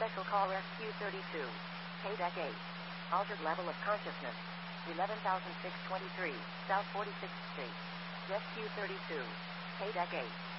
Special call SQ32. KDEC 8. Altered level of consciousness. 11,623, South 46th Street. SQ32. KDEC 8.